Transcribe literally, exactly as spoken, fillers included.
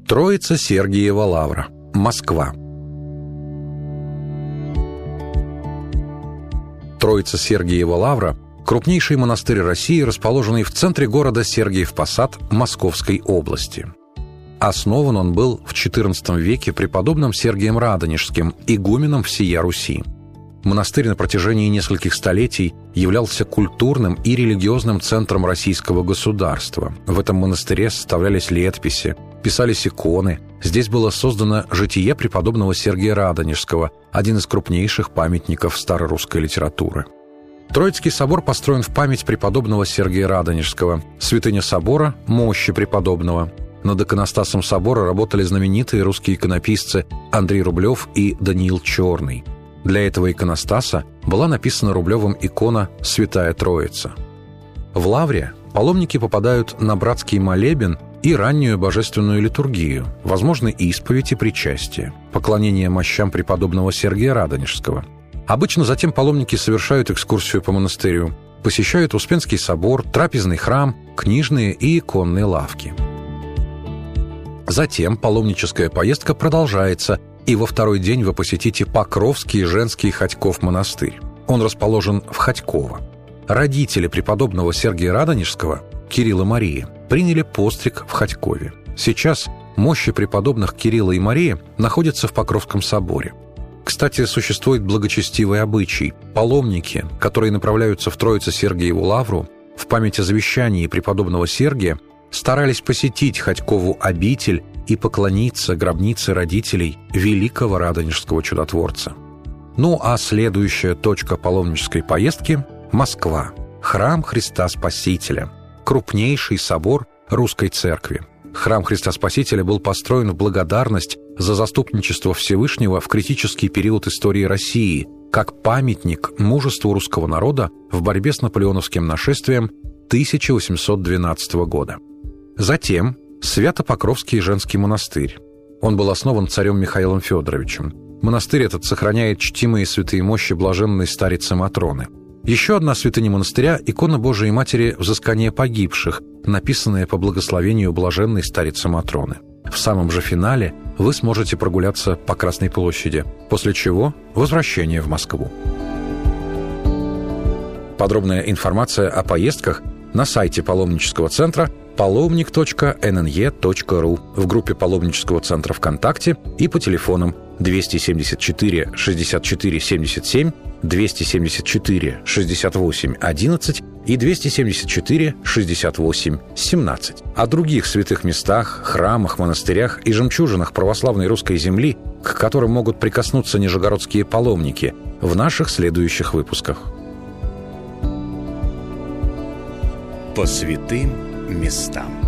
Троица-Сергиева лавра, Москва. Троица-Сергиева лавра – крупнейший монастырь России, расположенный в центре города Сергиев-Посад Московской области. Основан он был в четырнадцатом веке преподобным Сергием Радонежским, игуменом всея Руси. Монастырь на протяжении нескольких столетий являлся культурным и религиозным центром российского государства. В этом монастыре составлялись летописи, писались иконы. Здесь было создано житие преподобного Сергия Радонежского, один из крупнейших памятников старорусской литературы. Троицкий собор построен в память преподобного Сергия Радонежского. Святыня собора – мощи преподобного. Над иконостасом собора работали знаменитые русские иконописцы Андрей Рублев и Даниил Черный. Для этого иконостаса была написана Рублевым икона «Святая Троица». В лавре паломники попадают на братский молебен и раннюю божественную литургию, возможны исповедь и причастие, поклонение мощам преподобного Сергия Радонежского. Обычно затем паломники совершают экскурсию по монастырю, посещают Успенский собор, трапезный храм, книжные и иконные лавки. Затем паломническая поездка продолжается, и во второй день вы посетите Покровский женский Ходьков монастырь. Он расположен в Ходьково. Родители преподобного Сергия Радонежского, Кирилл и Мария, приняли постриг в Ходькове. Сейчас мощи преподобных Кирилла и Марии находятся в Покровском соборе. Кстати, существует благочестивый обычай. Паломники, которые направляются в Троице-Сергиеву лавру, в память о завещании преподобного Сергия, старались посетить Ходькову обитель и поклониться гробнице родителей великого радонежского чудотворца. Ну а следующая точка паломнической поездки – Москва, храм Христа Спасителя, крупнейший собор русской церкви. Храм Христа Спасителя был построен в благодарность за заступничество Всевышнего в критический период истории России, как памятник мужеству русского народа в борьбе с наполеоновским нашествием тысяча восемьсот двенадцатого года. Затем Свято-Покровский женский монастырь. Он был основан царем Михаилом Федоровичем. Монастырь этот сохраняет чтимые святые мощи блаженной старицы Матроны. Еще одна святыня монастыря – икона Божией Матери Взыскания погибших, написанная по благословению блаженной старицы Матроны. В самом же финале вы сможете прогуляться по Красной площади, после чего возвращение в Москву. Подробная информация о поездках на сайте паломнического центра паломник точка эн эн е точка ру, в группе паломнического центра ВКонтакте и по телефонам двести семьдесят четыре шестьдесят четыре семьдесят семь, двести семьдесят четыре шестьдесят восемь одиннадцать и двести семьдесят четыре шестьдесят восемь семнадцать. О других святых местах, храмах, монастырях и жемчужинах православной русской земли, к которым могут прикоснуться нижегородские паломники, в наших следующих выпусках. По святым местам.